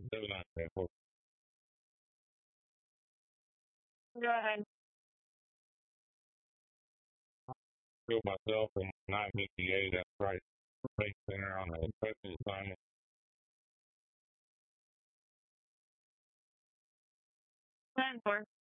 794. Go ahead. Kill myself in 958. That's right. Space Center on a special assignment. Plan for.